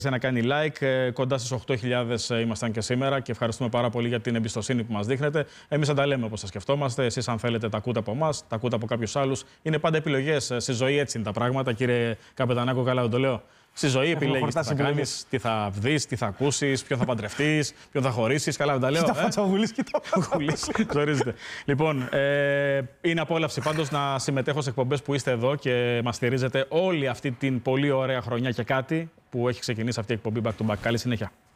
Να κάνει like. Κοντά στις 8.000 ήμασταν και σήμερα και ευχαριστούμε πάρα πολύ για την εμπιστοσύνη που μας δείχνετε. Εμείς θα τα λέμε όπως τα σκεφτόμαστε. Εσείς, αν θέλετε, τα ακούτε από εμάς, τα ακούτε από κάποιους άλλους. Είναι πάντα επιλογές. Στη ζωή έτσι είναι τα πράγματα, κύριε Καπετανάκο, καλά δεν το λέω. Στη ζωή επιλέγεις τι θα κάνεις, τι θα δεις, τι θα ακούσεις, ποιον θα παντρευτείς, ποιον θα χωρίσεις. Καλά δεν τα λέω. Κοίτα φατσαβουλής, κοίτα φατσαβουλής. Ζορίζεται. Λοιπόν, είναι απόλαυση πάντως να συμμετέχω σε εκπομπές που είστε εδώ και μας στηρίζετε όλη αυτή την πολύ ωραία χρονιά και κάτι που έχει ξεκινήσει αυτή η εκπομπή Back to Back. Καλή συνέχεια.